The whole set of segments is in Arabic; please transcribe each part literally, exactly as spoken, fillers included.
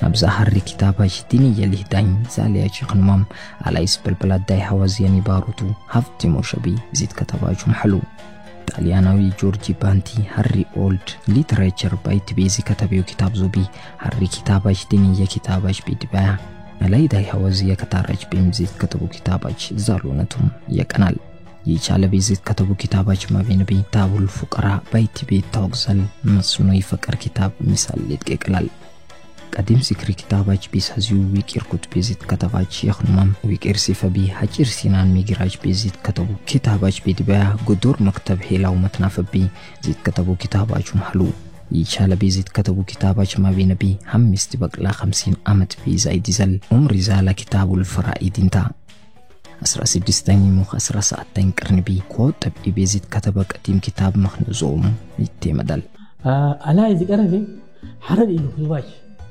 نبزا هاري كتاباش ديني يلي داين زالي أشيخ نمام على إسبل بلاد داي حوازياني باروتو هفتي موشبي زيد كتاباش محلو طالياناوي جورجي بانتي هاري أولد ليتراتشر بايت بيزي كتابيو كتاب زوبي هاري كتاباش ديني يا كتاباش بيدبايا ملاي داي حوازيا كتاراج بيمزيد كتابو كتاباش زالونتهم يكنال يشال بيزيد كتابو كتاباش ما بين بي تابو الفقراء بايت بي توغزل مسنو يفكر كتاب مثال لتقلال قديم سكري كتاباش بيس هزيو ويكير كت بيزيد كتاباش يخنمام ويكير سيفا بي حجر سينان ميجراج بيزيد كتابو كتاباش بيدبايا قدور مكتب هيلاو متنافب بي زيد كتابو كتاباش محلو يشال بيزيد كتابو كتاباش ما بين بي هم مستبق لا خمسين أمت بي زايد زل عمر زال كتاب الفرائد انتا أسرع سبدستاني مخ أسرع ساعتين كرنبي كود تبقي بيزيد كتابك قديم كتاب مخنزوم يتي مدل آه ألا إذا كرنبي حرد إلو كتباش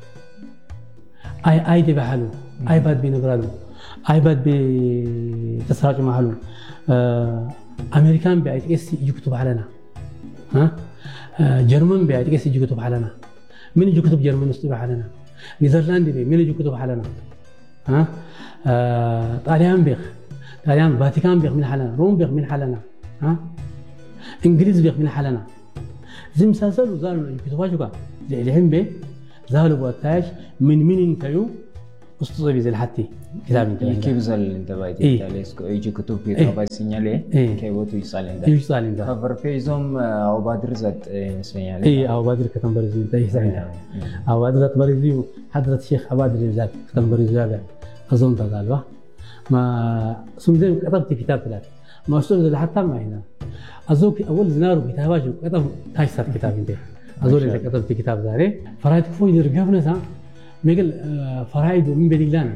آي آي دي بحلو آيباد بنبرالو آيباد بتسراج محلو آه أمريكان بيعيد كيس يكتب علينا ها آه جرمن بيعيد كيس يكتب علينا من يجي كتب جرمن يكتب علينا نيذرلاند بي من يجي كتب علينا ها آه طاليان بيخ طاليان فاتيكان بيخ من حالنا روم بيخ من حالنا ها إنجليز بيخ من حالنا زي مسلسل وزاروا يكتبوا شو كا زي الحين بي زالوا بوتاش من من انتيو أسطوري زي الحتي كتاب انتباه كيف زال انتباه تاليس كو يجي كتب كتاب سينيالي كيف وتو يسالين ده يسالين ده خبر فيزوم أو بادر زات سينيالي إيه أو بادر كتب بريزيو ده يسالين أو بادر زات بريزيو حضرة الشيخ أبادر زات كتب بريزيو ده أظن تزالوا ما سمزين كتبت كتاب ثلاث ما أسطوري زي حتى ما هنا أزوك أول زنارو كتاباش كتب تايسات كتاب انتباه أزول إذا كتبت كتاب ذاري فرائد كفو يدرقف نسا ميقل فرائد من بليلان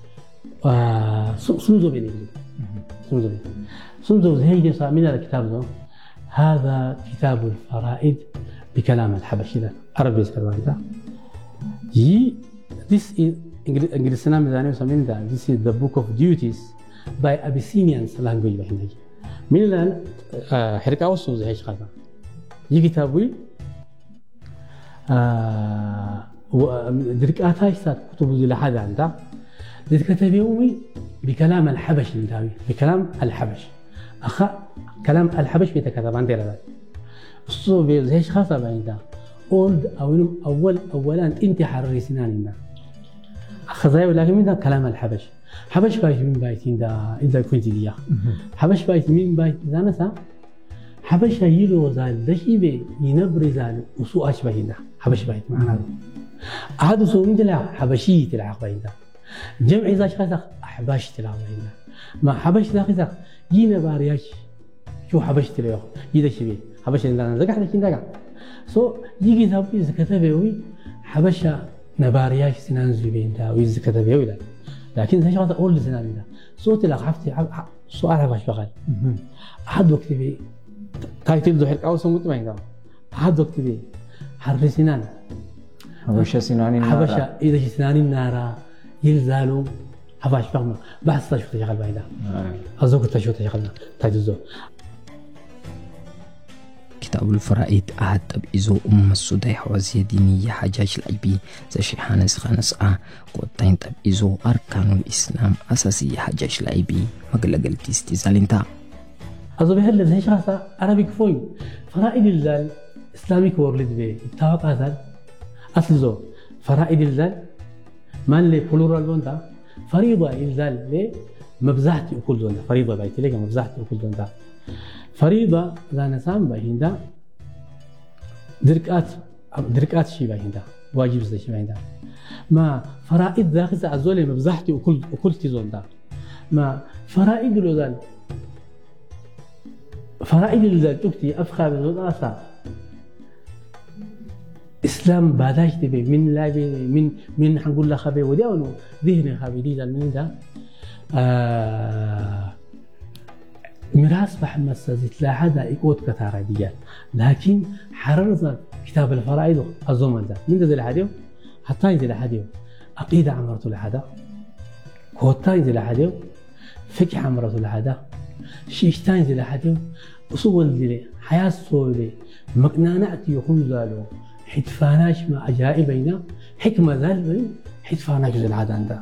سنزو بليلان سنزو بليلان سنزو زهي جنسا من الكتاب ذو هذا كتاب الفرائد بكلام الحبشي ذا عربي يسألوا عنده جي this is إنجلسنا مزاني وسمين ذا this is the book of duties by Abyssinians language بحين من الآن حركة وصو زهي شخصا جي كتابي آه دركات هاي صار كتب زي لحد عنده كتب يومي بكلام الحبش الداوي بكلام الحبش أخا كلام الحبش بيتكتب عندي لا الصوب زي خاصة بعيدا أولد أو أول أولا أنت حرري سنان ده أخذ زي ولكن من ده كلام الحبش حبش بايت من بايتين ده إذا كنت ليا حبش بايت من بايت ده نسا حبش يلو زال دشيبه ينبر زال وسوء أشبه ده حبش بايت معنا هذا سوء من ده حبشي تلعق بينده جمع إذا شخص أحباش تلعق بينده ما حبش ذا خذ ينا بارياش شو حبش تلعق يدا شبيه حبش عندنا زكاة لكن زكاة سو يجي ذابي زكاة بيوي حبشة نبارياش سنان زبين ده ويزكاة بيوي لا لكن زي شخص أول سنان ده صوت لا خفتي سؤال حبش بقال أحد وقت بي تايتل ذو حرق أو سموت ما ينده أحد وقت بي حرر سنان حبشة سنان النار حبشة إذا سنان النار يلزالوا حباش فهمه بحث تشوف تشغل بعيدا أزوج تشوف تشغلنا تايتل كتاب الفرائد أحد تبئزو أم السوداء حوازي دينية حجاج العيبي زي شيحانس خانس آه قوتين تبئزو أركان الإسلام أساسي حجاج العيبي مقلقل تستيزالين تا أزو بهل زي شخصة عربي كفوي فرائد الزال إسلاميك وورلد بي التوقع ذال أصل زو فرائد الزال مان لي بلورال دونتا فريضة الزال لي مبزحتي أكل دونتا فريضة بايتي لك مبزحتي أكل دونتا فريضة ذا نسام باهندا دركات دركات شيء باهندا واجب زي شيء باهندا ما فرائض ذا خذ أزولي مبزحتي أكل أكل تزون دا ما فرائض الوزال فرائض الوزال تكتي أفخا بزود أسا إسلام بعداش تبي من لا من من حنقول له خبي ودي أو ذهن خبي دي من ده آه ميراث محمد سازت لا حدا يقود كثار ديال لكن حررت كتاب الفرائض الزمن ده من ذي الحديث حتى ذي الحديث عقيدة عمرت الحدا كوتاي ذي الحديث فقه عمرت الحدا شيشتاين ذي الحديث أصول ذي حياة صولي مقنانات يخون زالو حتفاناش ما أجائبينا حكمة ذال حتفانا جزء العادة عندها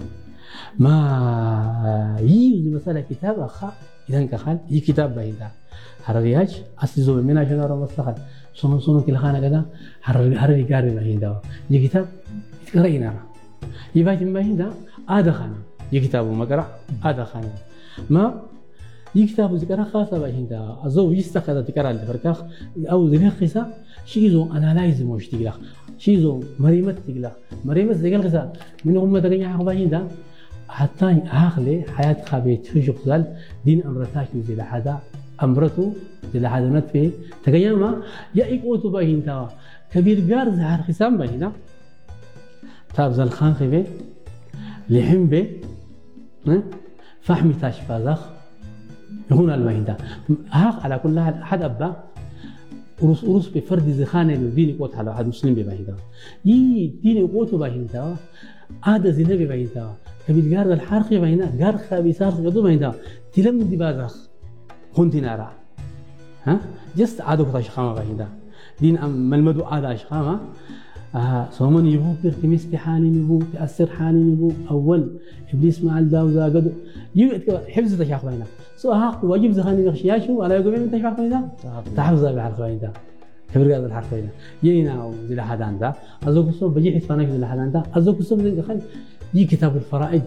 ما يجي مثلا كتاب أخا إذا كخال يجي كتاب بعيدا حررياج أصل زوج من عشان أرى مصلحة سونو سونو كل خانة كذا حرر حرري كاري بعيدا يجي كتاب يقرأينا يبقى بعيدا هذا خانة يجي كتاب ومقرأ هذا خانة ما يجي كتاب ذكر خاصة بعيدا أزوج يستخدم ذكر الفركاخ أو ذكر قصة شيء زو أنا لازم مش تقلق شيء زو مريمة تقلق مريمة ذكر قصة من هم تريني حق بعيدا حتى هاخلي حياة خابيت في شغل دين أمرتاش زي لحدا أمرته زي لحدا نتفه تقيما يا إقوتو باهين توا كبير جار زهر خسام باهينا تابز الخان خبي لحم بي فحمي تاش فازخ هنا الباهين تا هاخ على كل حد أبا ورس ورس بفرد زخانة دين إقوت على واحد مسلم باهين تا يي دين إقوتو باهين توا هذا زينبي باهين توا كبير جار الحرق باهينا جار خابيسار قدو باهين تا تلم دي بازخ كنت نارا ها جست عادو كتاش خامة باهيدا دين أم ملمدو عادا أشخامة آه صومن يبو كرتميس بحالي يبو تأثر حالي يبو أول إبليس مع الداوزا قدو يو حفظ تشاخ باهينا سو هاق واجب زخاني بخشياشو على يقوم من تشاخ باهيدا تحفظ بحرق باهيدا كبير جار الحرق باهيدا يينا زي حدان دا أزوك الصوب بجي حسفانك زي حدان دا أزوك الصوب زي دخل يي كتاب الفرائض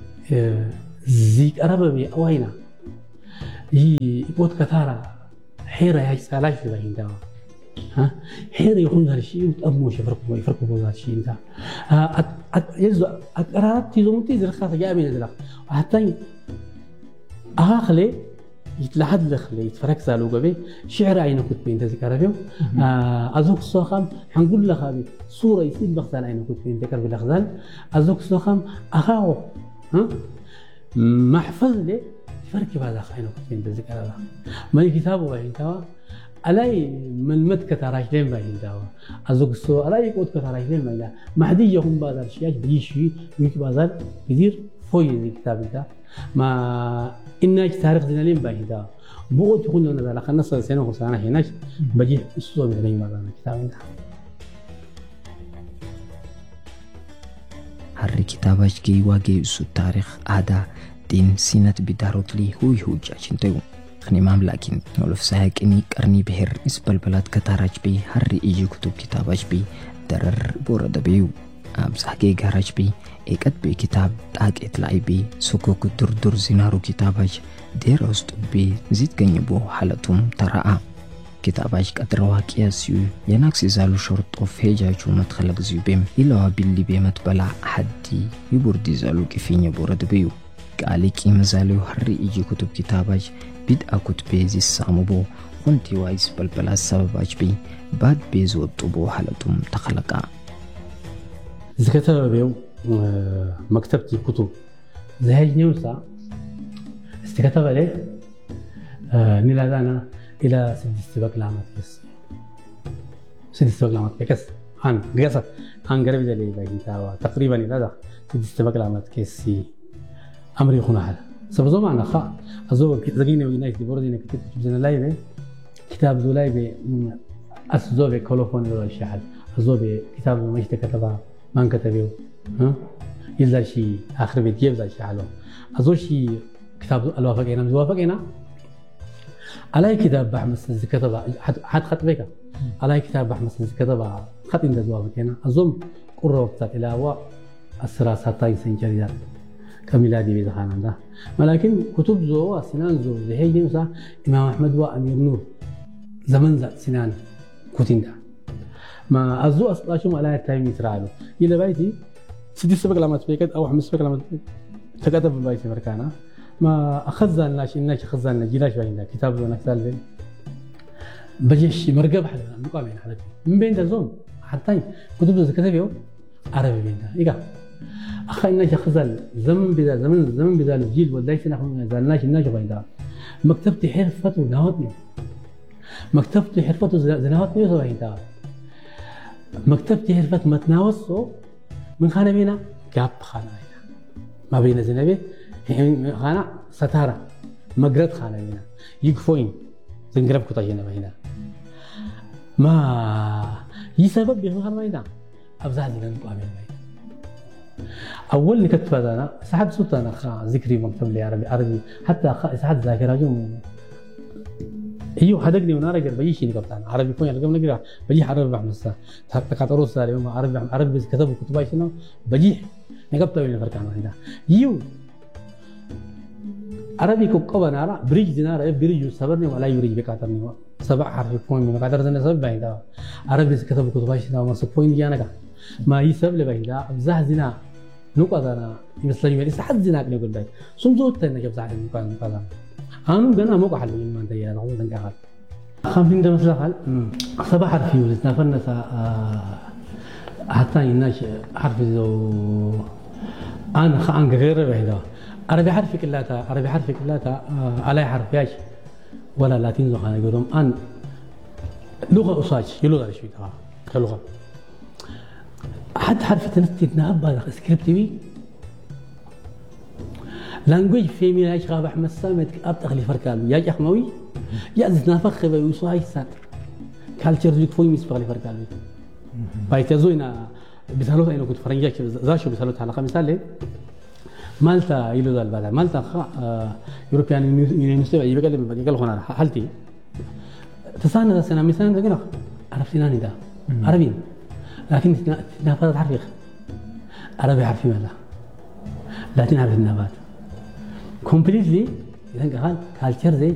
زيك أربا بي أوينا يي قوت كثارة حيرة يا سالاش في باهين داوا ها حيرة يكون هالشيء وتأموش يفرقوا يفرقوا بوز هالشيء انت ها أت يزو أقرأت تيزوم تيزر خاصة جاء من ذلك وحتى أخلي يتلحد لخلي يتفرق سالو قبي شعر عينه كنت بين تذكر فيه أزوك الصخام حنقول لك هذه صورة يصير بخزان عينه كنت بين تذكر بالخزان أزوك الصخام أخاه ها محفظ لي فرق هذا خاينه كتبين بالذكر هذا ما كتابه باهين توا علي من مد كتاراش لين باهين توا أزوج السو علي قوت كتاراش لين باهين ما حد يجهم بازار شيء بيجي ويك بازار كثير فوي ذي كتاب ده ما إنك تاريخ زين لين باهين توا بقول تقول لنا ذا لكن نص سنة وخسارة هناش بيجي السو بيجي مازال كتاب ده هر كتابش كي واجي السو تاريخ هذا دين سينات بداروت لي هو هو جاشن تيو خني مام لكن نولف سايق إني قرني بهر إسبال بلاد كتاراج بي هر إيجي كتب كتاباج بي درر بورد بيو أبسحكي غاراج بي إيكت بي كتاب تاك إطلاعي بي سوكو كدر در زنارو كتاباج دير أست بي زيد كنيبو حالتهم تراء كتاباج كتروا كياسيو يناكسي زالو شرط أوف هيجاجو متخلق زيو بيم إلا باللي بيمت بلا حدي يبوردي زالو كفين بورد بيو قالك إمزالو هر إيجي كتب كتاباج بدأ كتبي زي السامبو خنتي وايس بلبلا السبباج بي بعد بيزو الطبو حالتهم تخلقا إذا كتب بيو مكتبتي كتب زهاج نيوسا استكتب عليه نيلادانا إلى سد استباق لامات كس سد استباق لامات كس هان قصة هان قريب دليل باين تاوا تقريبا إلى ده سد استباق لامات كسي أمري يخون حاله سبزو معنا خا أزوج زقيني وينايت دي بوردي إنك كتب زين لايبه كتاب زولايبه أزوج كولوفون ولا شيء أزوج كتاب ما يشتكى تبع ما كتبه ها يلزم شيء آخر بيت يبزل شيء حلو أزوج شيء كتاب الوافقينا مزوافقينا على كتاب بحمس الزكتة حد خط بيكا على كتاب بحمس الزكتة خط إن زوافقينا أزوم قرب تات إلى هو السرا ساتاي سنجريات كميلادي بيزخان ده ولكن كتب زو سنان زو زهي جنسا إمام أحمد وأمير نور زمن ذات سنان كتين ده ما أزو أصلا شو على التايم يترالو إلى بيتي سيدي سبق لما تبيكت أو حمس سبق لما تكتب بيتي مركانا ما أخذنا ناش الناش أخذنا جيلاش بيننا كتاب زو نكتال بين بجيش مرقب حدا مقامين حدا من بين الزوم حتى كتب زو كتبه عربي بين ده إيجا أخي الناس خزل زمن بذا زمن زمن بذا الجيل ودايس نحن زالناش الناس بيدا مكتبتي حرفة ونهاتني مكتبتي حرفة زنهاتني وزبايدا مكتبتي حرفة متناوصو من خانة بينا جاب خانة بينا ما بين زنبي خانة ستارة مقرد خانة بينا يقفوين زنقرب كتاجينا بينا ما يسبب بيهم خانة بينا أبزاد لنا نقابل بينا اول اللي كتب انا ساعات صوت انا ذكري مكتوب لي عربي عربي حتى ساعات ذاكره جو ايوه حدقني وانا راجل بيجي شيء كابتن عربي كون يلقى نقرا بيجي عربي بعمل سا تقاط روس اليوم عربي عربي كتبوا كتب شنو بيجي نقبت وين فرق عنه هنا يو عربي كوكب نارا بريج دينار بريج صبرني ولا يريج بكاترني سبع حرف كون من قدر زنا سبب بعيدا عربي كتبوا كتب شنو ما سكوين جانا ما يسبب لي بعيدا بزح زنا نقطة أنا مثلا يقول لسه حد زناك نقول ده سمزوت تاني جب زعل مكان مكان أنا جنا موقع حلو ما أنت يا رغم ذنك قال خامسين ده مثلا قال سبع حرف يوز نفرنا سا حتى الناس حرف زو أنا خان غير بعيدا عربي حرف كلها تا عربي حرف كلها تا على حرف ياش ولا لاتين زو خان يقولون أن لغة أصاج يلغة شوي تها كلغة حد حرف تنتي نهبة سكريبتي لانجويج فيمي ايش غاب احمد سامت ابتغ لي فركالو يا جخموي يا زنافخ بيوصاي سات كالتشر زيك فوي مس بغلي فركالو بايتزوينا بسالوت اينو كنت فرنجاك زاشو بسالوت حلقه مثال مالتا يلو دال بعد مالتا خا يوروبيان يونيفرسيتي يبقى يقول هنا حالتي تسانا سنه مثلا كده عرفتيناني ده عربي لكن نافذة حرف عربي حرفي ولا لكن عربي النبات كومبليتلي إذا قال كالتشر زي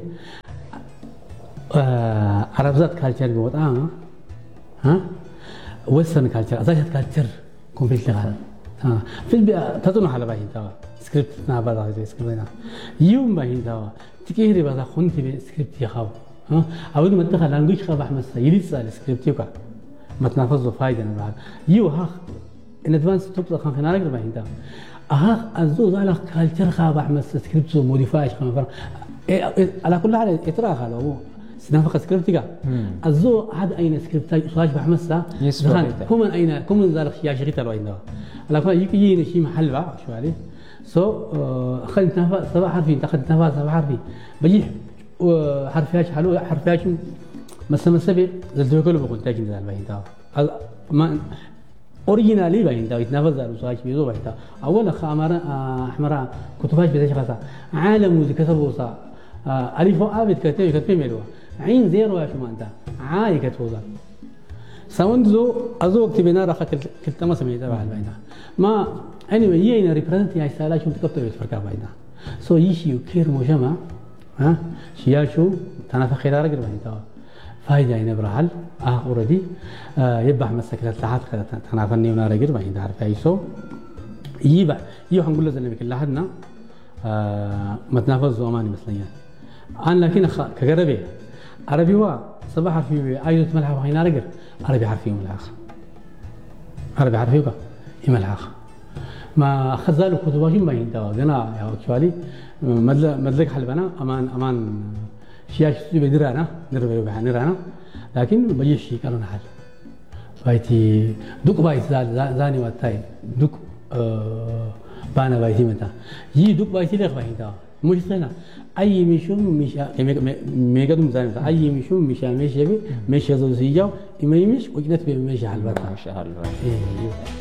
آه عرب ذات كالتشر بوت آه ها ويسترن كالتشر أزايد كالتشر كومبليتلي قال ها في البيئة تدون على باهين توا سكريبت نابا زي سكريبتنا يوم باهين توا تكيري بذا خنتي بسكريبت يخاو ها أول ما تدخل لانجويج خاب أحمد سيريس السكريبت يوكا ما تنافسوا فايدة أنا بعد يو ها إن أدفانس تبصر خان خنارك ربع هندا ها الزوج على كالتشر خاب أحمد سكريبت موديفايش خان فرق على كل حال يترى خاله هو سنافق سكريبتيكا الزوج هذا أين سكريبتاي صاج بحمد سا هم أين كم من ذلك يا شريط الوين على كل يجي يجي شيء محل بقى شو عليه سو خلينا نتنافس سبع حرفين تاخذ نتنافس سبع حرفين بيجي حرفياش حلو حرفياش مثلا مثلا زلزال كله بقول تاجين زال باين تاو ما أوريجينالي باين تاو يتنافس زال وصاج بيزو باين تاو أول خامرة أحمرة كتباش بيزاش خاصة عالم وزي كتبوا صا ألف وآبد كتبي كتبي ملوا عين زيرو يا شو ما أنت عاي كتبوا زال ساوند زو أزو كتبنا رخ كل كل تماس من تبع الباين ما anyway يينا represent يا سالا شو تكتبوا يتفرق باين so يشيو كير مجمع ها شياشو تنافخ خيار رجل باين تاو فايدة يعني برحل آه أوردي آه يبح مسكت لحد كذا تنافني ونا رجل ما يندار فايسو يبح يو هنقول لازم نبيك لحدنا آه ما تنافس زماني مثلاً أنا لكن خ كجربي عربي وا صباح حرفي أيضا ملح وهنا رجل عربي حرفي ملحق عربي حرفي وكا يملحق ما خزالو كتباجي ما يندار جنا يا أكشوالي مدل مدلك حلبنا أمان أمان شياش بدرانا نربي بحنرانا لكن بيجي شيء كانوا نحل فايتي دوك بايت زال زاني واتاي دوك آه بانا بايتي متى يي دوك بايتي لك بايتا مش سنة أي مشوم مشا ميجا دوم زاني أي مشوم مشا مشي بي مشي زوجي جاو إما يمش وجنت بي مشي حلبة مشي حلبة